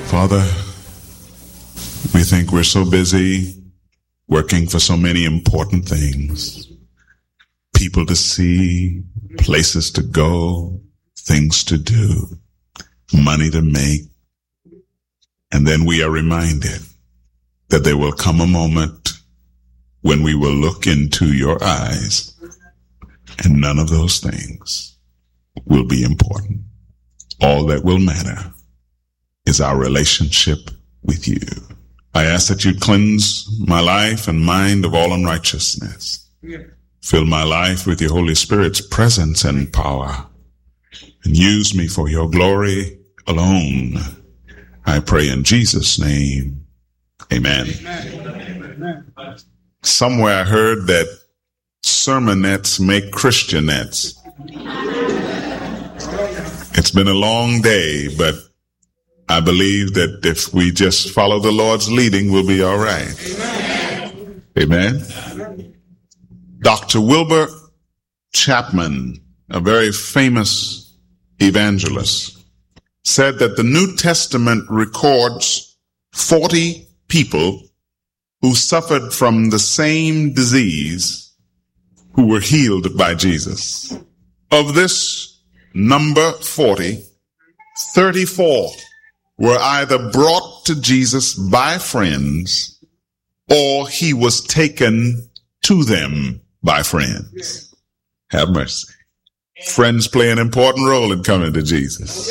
Father, we think we're so busy working for so many important things. People to see, places to go, things to do, money to make. And then we are reminded that there will come a moment when we will look into your eyes and none of those things will be important. All that will matter is our relationship with you. I ask that you cleanse my life and mind of all unrighteousness. Fill my life with your Holy Spirit's presence and power, and use me for your glory alone. I pray in Jesus' name. Amen. Amen. Somewhere I heard that sermonettes make Christianettes. It's been a long day, but I believe that if we just follow the Lord's leading, we'll be all right. Amen. Amen. Dr. Wilbur Chapman, a very famous evangelist, said that the New Testament records 40 people who suffered from the same disease who were healed by Jesus. Of this number 40, 34 were either brought to Jesus by friends or he was taken to them by friends. Have mercy. Friends play an important role in coming to Jesus.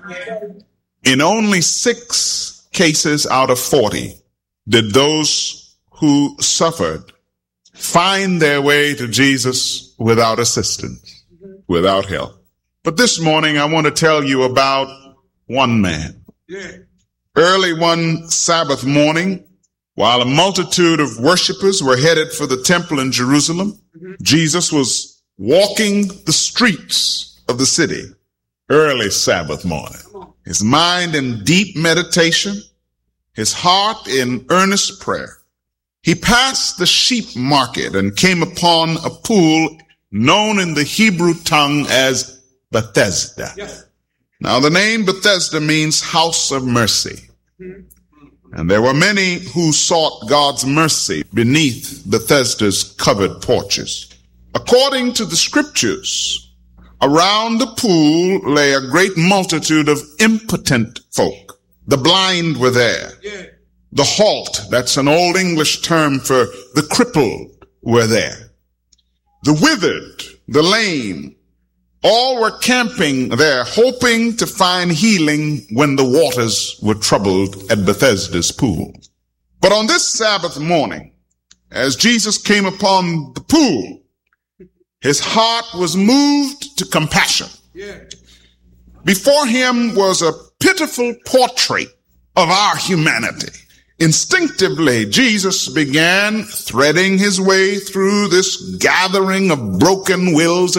In only 6 cases out of 40 did those who suffered find their way to Jesus without assistance, without help. But this morning I want to tell you about one man. Early one Sabbath morning, while a multitude of worshipers were headed for the temple in Jerusalem, Jesus was walking the streets of the city early Sabbath morning. His mind in deep meditation, his heart in earnest prayer. He passed the sheep market and came upon a pool known in the Hebrew tongue as Bethesda. Now, the name Bethesda means house of mercy. And there were many who sought God's mercy beneath Bethesda's covered porches. According to the scriptures, around the pool lay a great multitude of impotent folk. The blind were there. The halt, that's an old English term for the crippled, were there. The withered, the lame, all were camping there, hoping to find healing when the waters were troubled at Bethesda's pool. But on this Sabbath morning, as Jesus came upon the pool, his heart was moved to compassion. Before him was a pitiful portrait of our humanity. Instinctively, Jesus began threading his way through this gathering of broken wills